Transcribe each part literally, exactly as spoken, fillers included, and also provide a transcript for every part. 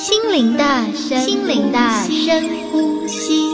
心灵的深心灵的深呼吸。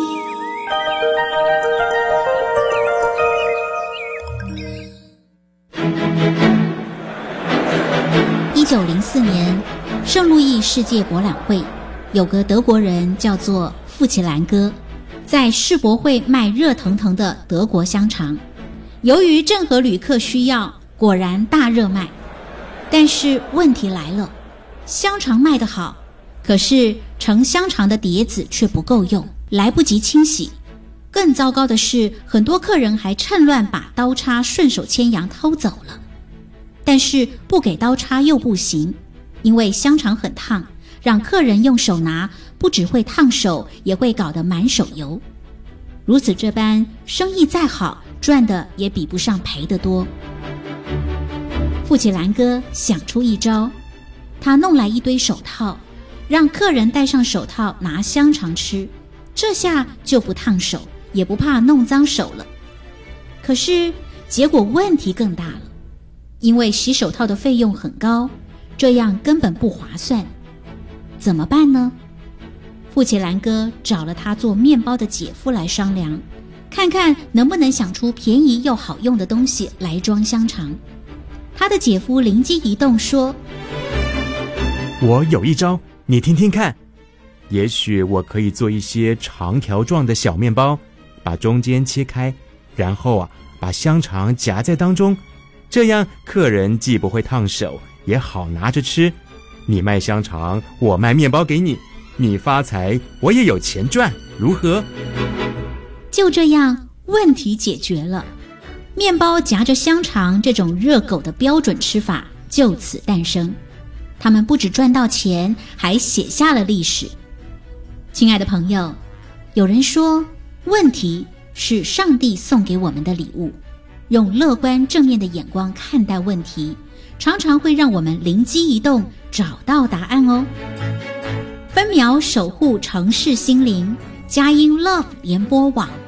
一九零四年，圣路易世界博览会有个德国人叫做富奇兰哥，在世博会卖热腾腾的德国香肠。由于正合旅客需要，果然大热卖。但是问题来了，香肠卖得好，可是盛香肠的碟子却不够用，来不及清洗。更糟糕的是，很多客人还趁乱把刀叉顺手牵羊偷走了。但是不给刀叉又不行，因为香肠很烫，让客人用手拿，不只会烫手，也会搞得满手油。如此这般，生意再好，赚的也比不上赔得多。富奇兰哥想出一招，他弄来一堆手套，让客人戴上手套拿香肠吃，这下就不烫手，也不怕弄脏手了。可是结果问题更大了，因为洗手套的费用很高，这样根本不划算。怎么办呢？富奇兰哥找了他做面包的姐夫来商量，看看能不能想出便宜又好用的东西来装香肠。他的姐夫灵机一动说， 我有一招，你听听看。也许我可以做一些长条状的小面包，把中间切开，然后啊，把香肠夹在当中，这样客人既不会烫手，也好拿着吃。你卖香肠，我卖面包给你，你发财，我也有钱赚，如何？ 就这样，问题解决了。面包夹着香肠这种热狗的标准吃法就此诞生。他们不只赚到钱，还写下了历史。亲爱的朋友，有人说，问题是上帝送给我们的礼物。用乐观正面的眼光看待问题，常常会让我们灵机一动，找到答案哦。分秒守护城市心灵，佳音 Love 联播网